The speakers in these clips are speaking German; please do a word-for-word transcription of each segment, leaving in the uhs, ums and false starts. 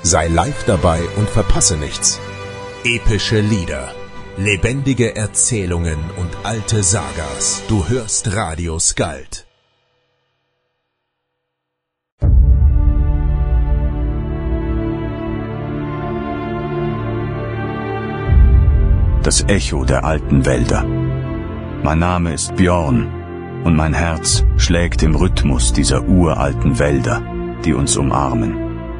Sei live dabei und verpasse nichts. Epische Lieder, lebendige Erzählungen und alte Sagas. Du hörst Radio Skald. Das Echo der alten Wälder. Mein Name ist Björn und mein Herz schlägt im Rhythmus dieser uralten Wälder, die uns umarmen.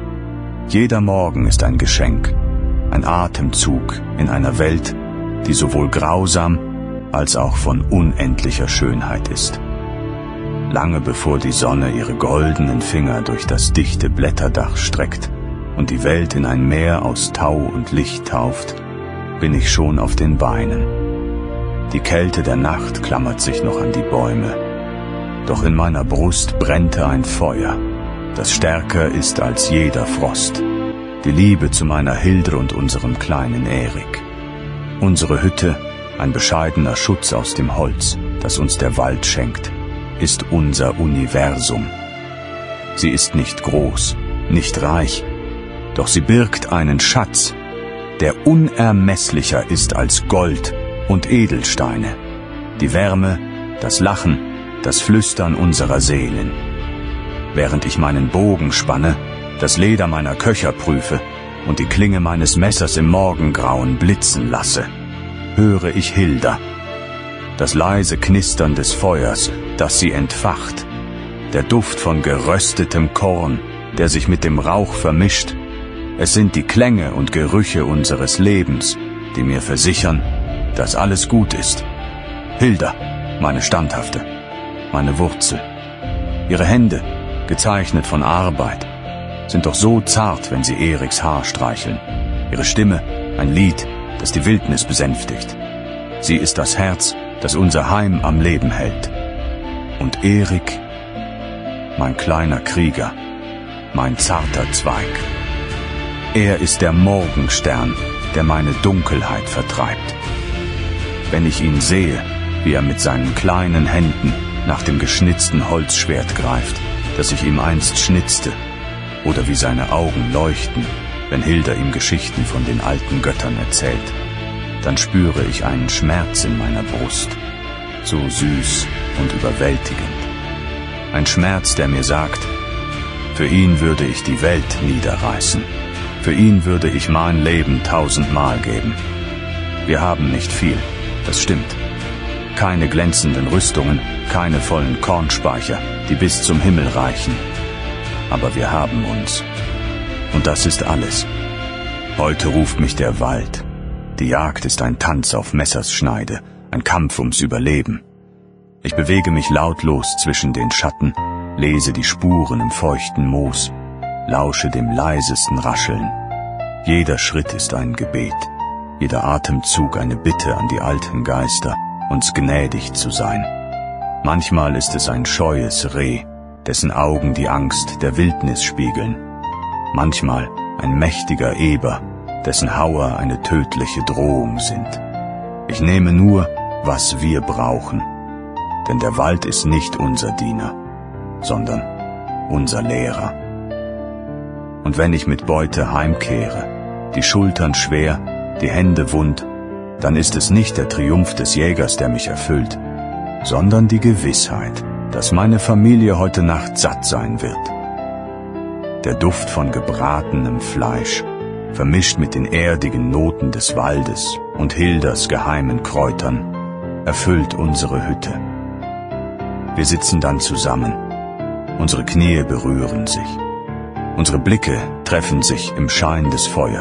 Jeder Morgen ist ein Geschenk, ein Atemzug in einer Welt, die sowohl grausam als auch von unendlicher Schönheit ist. Lange bevor die Sonne ihre goldenen Finger durch das dichte Blätterdach streckt und die Welt in ein Meer aus Tau und Licht tauft, bin ich schon auf den Beinen. Die Kälte der Nacht klammert sich noch an die Bäume. Doch in meiner Brust brennte ein Feuer, das stärker ist als jeder Frost. Die Liebe zu meiner Hilde und unserem kleinen Erik. Unsere Hütte, ein bescheidener Schutz aus dem Holz, das uns der Wald schenkt, ist unser Universum. Sie ist nicht groß, nicht reich, doch sie birgt einen Schatz, der unermesslicher ist als Gold und Edelsteine, die Wärme, das Lachen, das Flüstern unserer Seelen. Während ich meinen Bogen spanne, das Leder meiner Köcher prüfe und die Klinge meines Messers im Morgengrauen blitzen lasse, höre ich Hilda, das leise Knistern des Feuers, das sie entfacht, der Duft von geröstetem Korn, der sich mit dem Rauch vermischt. Es sind die Klänge und Gerüche unseres Lebens, die mir versichern, dass alles gut ist. Hilda, meine Standhafte, meine Wurzel. Ihre Hände, gezeichnet von Arbeit, sind doch so zart, wenn sie Eriks Haar streicheln. Ihre Stimme, ein Lied, das die Wildnis besänftigt. Sie ist das Herz, das unser Heim am Leben hält. Und Erik, mein kleiner Krieger, mein zarter Zweig. Er ist der Morgenstern, der meine Dunkelheit vertreibt. Wenn ich ihn sehe, wie er mit seinen kleinen Händen nach dem geschnitzten Holzschwert greift, das ich ihm einst schnitzte, oder wie seine Augen leuchten, wenn Hilda ihm Geschichten von den alten Göttern erzählt, dann spüre ich einen Schmerz in meiner Brust, so süß und überwältigend. Ein Schmerz, der mir sagt, für ihn würde ich die Welt niederreißen. Für ihn würde ich mein Leben tausendmal geben. Wir haben nicht viel, das stimmt. Keine glänzenden Rüstungen, keine vollen Kornspeicher, die bis zum Himmel reichen. Aber wir haben uns. Und das ist alles. Heute ruft mich der Wald. Die Jagd ist ein Tanz auf Messerschneide, ein Kampf ums Überleben. Ich bewege mich lautlos zwischen den Schatten, lese die Spuren im feuchten Moos, lausche dem leisesten Rascheln. Jeder Schritt ist ein Gebet, jeder Atemzug eine Bitte an die alten Geister, uns gnädig zu sein. Manchmal ist es ein scheues Reh, dessen Augen die Angst der Wildnis spiegeln. Manchmal ein mächtiger Eber, dessen Hauer eine tödliche Drohung sind. Ich nehme nur, was wir brauchen, denn der Wald ist nicht unser Diener, sondern unser Lehrer. Und wenn ich mit Beute heimkehre, die Schultern schwer, die Hände wund, dann ist es nicht der Triumph des Jägers, der mich erfüllt, sondern die Gewissheit, dass meine Familie heute Nacht satt sein wird. Der Duft von gebratenem Fleisch, vermischt mit den erdigen Noten des Waldes und Hildas geheimen Kräutern, erfüllt unsere Hütte. Wir sitzen dann zusammen, unsere Knie berühren sich. Unsere Blicke treffen sich im Schein des Feuers.